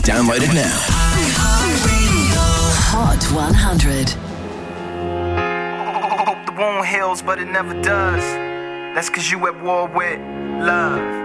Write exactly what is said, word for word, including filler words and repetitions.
Download it now. Hot one hundred. Hope the wound heals, but it never does. That's cause you at war with love.